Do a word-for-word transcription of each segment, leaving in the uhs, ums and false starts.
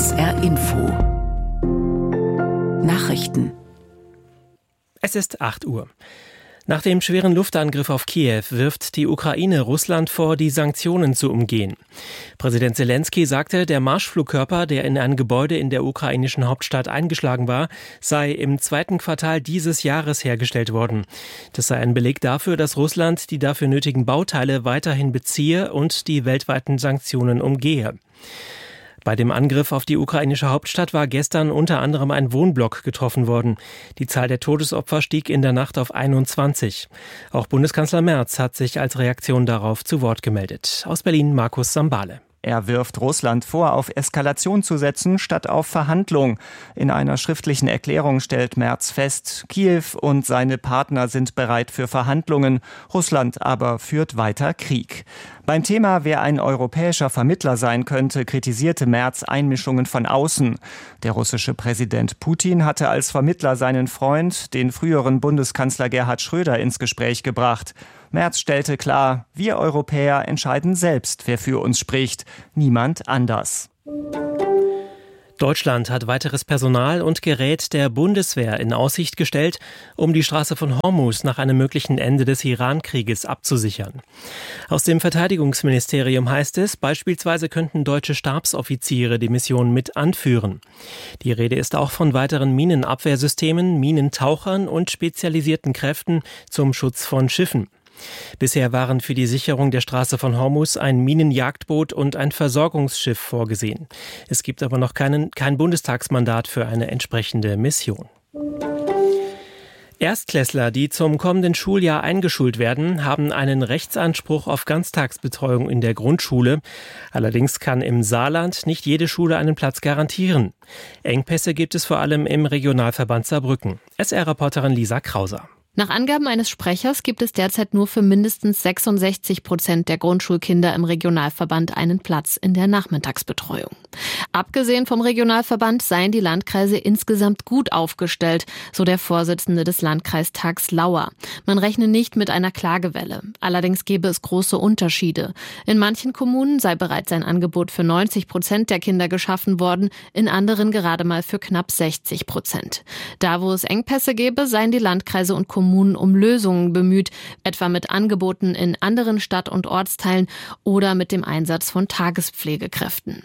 S R Info Nachrichten. Es ist acht Uhr. Nach dem schweren Luftangriff auf Kiew wirft die Ukraine Russland vor, die Sanktionen zu umgehen. Präsident Selenskyj sagte, der Marschflugkörper, der in ein Gebäude in der ukrainischen Hauptstadt eingeschlagen war, sei im zweiten Quartal dieses Jahres hergestellt worden. Das sei ein Beleg dafür, dass Russland die dafür nötigen Bauteile weiterhin beziehe und die weltweiten Sanktionen umgehe. Bei dem Angriff auf die ukrainische Hauptstadt war gestern unter anderem ein Wohnblock getroffen worden. Die Zahl der Todesopfer stieg in der Nacht auf einundzwanzig. Auch Bundeskanzler Merz hat sich als Reaktion darauf zu Wort gemeldet. Aus Berlin Markus Sambale. Er wirft Russland vor, auf Eskalation zu setzen, statt auf Verhandlung. In einer schriftlichen Erklärung stellt Merz fest, Kiew und seine Partner sind bereit für Verhandlungen, Russland aber führt weiter Krieg. Beim Thema, wer ein europäischer Vermittler sein könnte, kritisierte Merz Einmischungen von außen. Der russische Präsident Putin hatte als Vermittler seinen Freund, den früheren Bundeskanzler Gerhard Schröder, ins Gespräch gebracht. Merz stellte klar, wir Europäer entscheiden selbst, wer für uns spricht, niemand anders. Deutschland hat weiteres Personal und Gerät der Bundeswehr in Aussicht gestellt, um die Straße von Hormuz nach einem möglichen Ende des Iran-Krieges abzusichern. Aus dem Verteidigungsministerium heißt es, beispielsweise könnten deutsche Stabsoffiziere die Mission mit anführen. Die Rede ist auch von weiteren Minenabwehrsystemen, Minentauchern und spezialisierten Kräften zum Schutz von Schiffen. Bisher waren für die Sicherung der Straße von Hormuz ein Minenjagdboot und ein Versorgungsschiff vorgesehen. Es gibt aber noch keinen, kein Bundestagsmandat für eine entsprechende Mission. Erstklässler, die zum kommenden Schuljahr eingeschult werden, haben einen Rechtsanspruch auf Ganztagsbetreuung in der Grundschule. Allerdings kann im Saarland nicht jede Schule einen Platz garantieren. Engpässe gibt es vor allem im Regionalverband Saarbrücken. S R-Reporterin Lisa Krauser. Nach Angaben eines Sprechers gibt es derzeit nur für mindestens sechsundsechzig Prozent der Grundschulkinder im Regionalverband einen Platz in der Nachmittagsbetreuung. Abgesehen vom Regionalverband seien die Landkreise insgesamt gut aufgestellt, so der Vorsitzende des Landkreistags Lauer. Man rechne nicht mit einer Klagewelle. Allerdings gebe es große Unterschiede. In manchen Kommunen sei bereits ein Angebot für neunzig Prozent der Kinder geschaffen worden, in anderen gerade mal für knapp sechzig Prozent. Da, wo es Engpässe gäbe, seien die Landkreise und Kommunen Kommunen um Lösungen bemüht, etwa mit Angeboten in anderen Stadt- und Ortsteilen oder mit dem Einsatz von Tagespflegekräften.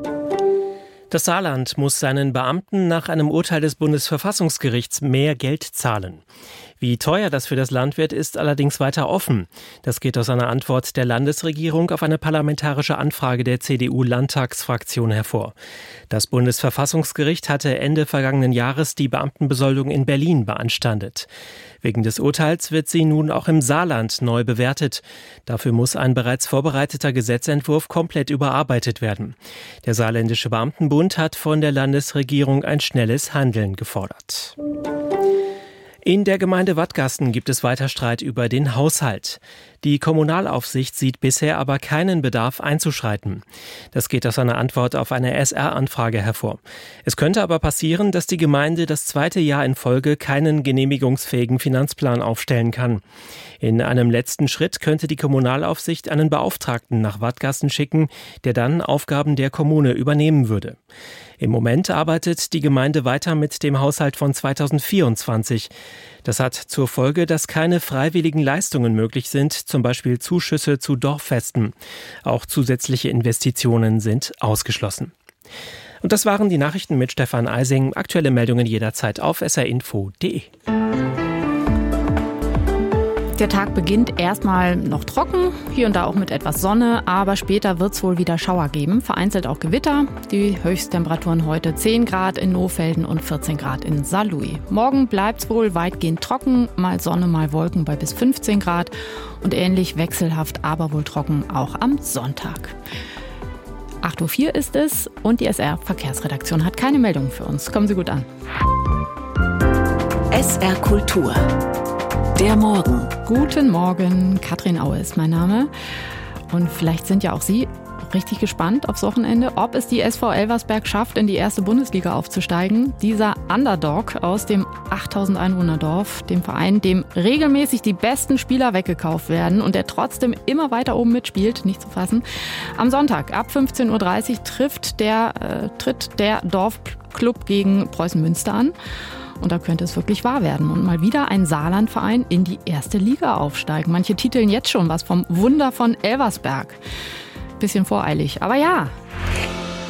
Das Saarland muss seinen Beamten nach einem Urteil des Bundesverfassungsgerichts mehr Geld zahlen. Wie teuer das für das Land wird, ist allerdings weiter offen. Das geht aus einer Antwort der Landesregierung auf eine parlamentarische Anfrage der C D U-Landtagsfraktion hervor. Das Bundesverfassungsgericht hatte Ende vergangenen Jahres die Beamtenbesoldung in Berlin beanstandet. Wegen des Urteils wird sie nun auch im Saarland neu bewertet. Dafür muss ein bereits vorbereiteter Gesetzentwurf komplett überarbeitet werden. Der Saarländische Beamtenbund hat von der Landesregierung ein schnelles Handeln gefordert. In der Gemeinde Wattgasten gibt es weiter Streit über den Haushalt. Die Kommunalaufsicht sieht bisher aber keinen Bedarf einzuschreiten. Das geht aus einer Antwort auf eine S R-Anfrage hervor. Es könnte aber passieren, dass die Gemeinde das zweite Jahr in Folge keinen genehmigungsfähigen Finanzplan aufstellen kann. In einem letzten Schritt könnte die Kommunalaufsicht einen Beauftragten nach Wattgasten schicken, der dann Aufgaben der Kommune übernehmen würde. Im Moment arbeitet die Gemeinde weiter mit dem Haushalt von zweitausendvierundzwanzig. Das hat zur Folge, dass keine freiwilligen Leistungen möglich sind, zum Beispiel Zuschüsse zu Dorffesten. Auch zusätzliche Investitionen sind ausgeschlossen. Und das waren die Nachrichten mit Stefan Eising. Aktuelle Meldungen jederzeit auf s r info punkt d e. Der Tag beginnt erstmal noch trocken, hier und da auch mit etwas Sonne, aber später wird es wohl wieder Schauer geben, vereinzelt auch Gewitter. Die Höchsttemperaturen heute zehn Grad in Nohfelden und vierzehn Grad in Saarlouis. Morgen bleibt es wohl weitgehend trocken, mal Sonne, mal Wolken bei bis fünfzehn Grad und ähnlich wechselhaft, aber wohl trocken auch am Sonntag. acht Uhr vier ist es und die S R-Verkehrsredaktion hat keine Meldung für uns. Kommen Sie gut an. S R Kultur. Der Morgen. Guten Morgen, Katrin Aue ist mein Name. Und vielleicht sind ja auch Sie richtig gespannt aufs Wochenende, ob es die S V Elversberg schafft, in die erste Bundesliga aufzusteigen. Dieser Underdog aus dem achttausend Einwohner-Dorf, dem Verein, dem regelmäßig die besten Spieler weggekauft werden und der trotzdem immer weiter oben mitspielt, nicht zu fassen. Am Sonntag ab fünfzehn Uhr dreißig trifft der, äh, tritt der Dorfclub gegen Preußen Münster an. Und da könnte es wirklich wahr werden und mal wieder ein Saarlandverein in die erste Liga aufsteigen. Manche titeln jetzt schon was vom Wunder von Elversberg. Bisschen voreilig. Aber ja,